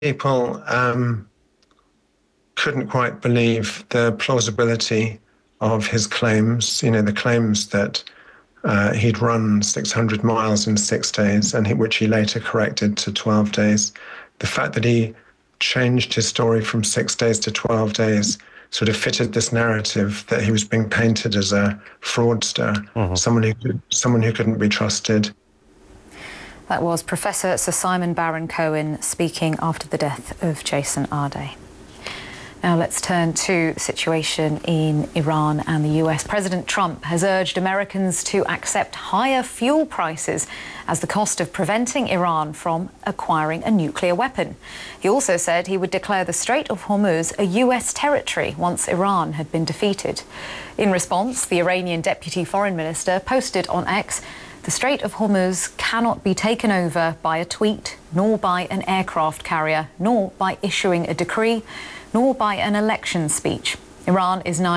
People couldn't quite believe the plausibility of his claims, the claims that he'd run 600 miles in 6 days, and which he later corrected to 12 days. The fact that he changed his story from 6 days to 12 days sort of fitted this narrative that he was being painted as a fraudster, someone who couldn't be trusted. That was Professor Sir Simon Baron-Cohen speaking after the death of Jason Arde. Now let's turn to the situation in Iran and the US. President Trump has urged Americans to accept higher fuel prices as the cost of preventing Iran from acquiring a nuclear weapon. He also said he would declare the Strait of Hormuz a US territory once Iran had been defeated. In response, the Iranian Deputy Foreign Minister posted on X, "The Strait of Hormuz cannot be taken over by a tweet, nor by an aircraft carrier, nor by issuing a decree, nor by an election speech. Iran is